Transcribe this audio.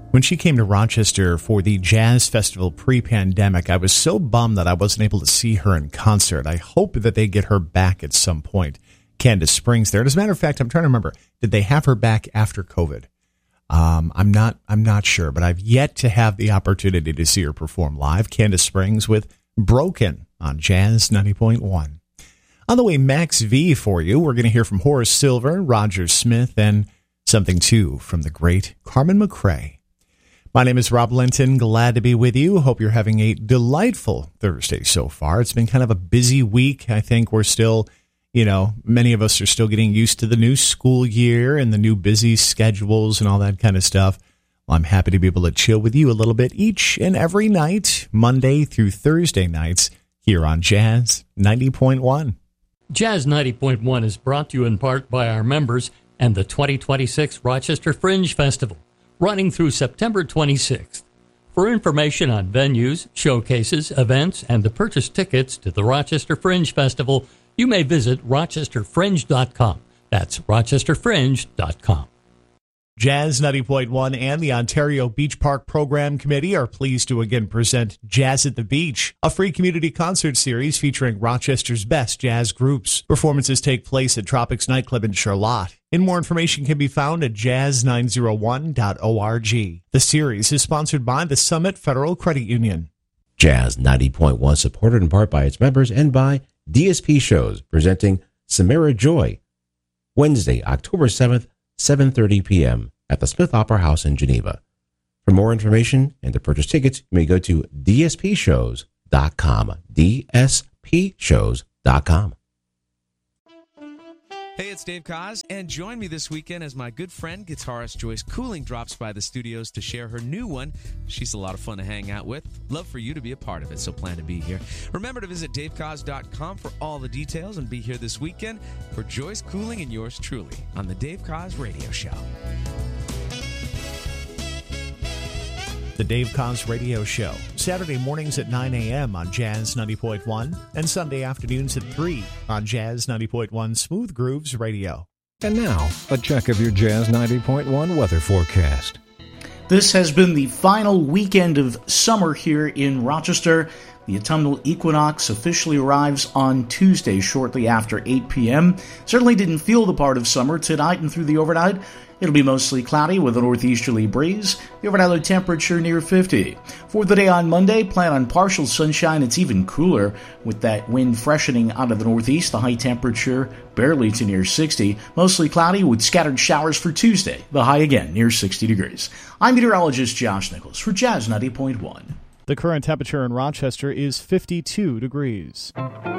When she came to Rochester for the Jazz Festival pre-pandemic, I was so bummed that I wasn't able to see her in concert. I hope that they get her back at some point. Candace Springs there. And as a matter of fact, I'm trying to remember, did they have her back after COVID? I'm not sure, but I've yet to have the opportunity to see her perform live. Candace Springs with Broken on Jazz 90.1. On the way, Max V for you. We're going to hear from Horace Silver, Roger Smith, and something too from the great Carmen McRae. My name is Rob Linton. Glad to be with you. Hope you're having a delightful Thursday so far. It's been kind of a busy week. I think we're still, many of us are still getting used to the new school year and the new busy schedules and all that kind of stuff. Well, I'm happy to be able to chill with you a little bit each and every night, Monday through Thursday nights, here on Jazz 90.1. Jazz 90.1 is brought to you in part by our members and the 2026 Rochester Fringe Festival, running through September 26th. For information on venues, showcases, events, and to purchase tickets to the Rochester Fringe Festival, you may visit rochesterfringe.com. That's rochesterfringe.com. Jazz 90.1 and the Ontario Beach Park Program Committee are pleased to again present Jazz at the Beach, a free community concert series featuring Rochester's best jazz groups. Performances take place at Tropics Nightclub in Charlotte. And more information can be found at jazz901.org. The series is sponsored by the Summit Federal Credit Union. Jazz 90.1, supported in part by its members and by DSP Shows, presenting Samara Joy, Wednesday, October 7th, 7:30 p.m. at the Smith Opera House in Geneva. For more information and to purchase tickets, you may go to dspshows.com, dspshows.com. Hey, it's Dave Koz, and join me this weekend as my good friend, guitarist Joyce Cooling, drops by the studios to share her new one. She's a lot of fun to hang out with. Love for you to be a part of it, so plan to be here. Remember to visit davekoz.com for all the details and be here this weekend for Joyce Cooling and yours truly on the Dave Koz Radio Show. The Dave Koz Radio Show, Saturday mornings at 9 a.m. on Jazz 90.1 and Sunday afternoons at 3 on Jazz 90.1 Smooth Grooves Radio. And now, a check of your Jazz 90.1 weather forecast. This has been the final weekend of summer here in Rochester. The autumnal equinox officially arrives on Tuesday shortly after 8 p.m. Certainly didn't feel the part of summer tonight and through the overnight. It'll be mostly cloudy with a northeasterly breeze. The overnight low temperature near 50. For the day on Monday, plan on partial sunshine. It's even cooler with that wind freshening out of the northeast. The high temperature barely to near 60. Mostly cloudy with scattered showers for Tuesday. The high again near 60 degrees. I'm meteorologist Josh Nichols for Jazz 90.1. The current temperature in Rochester is 52 degrees.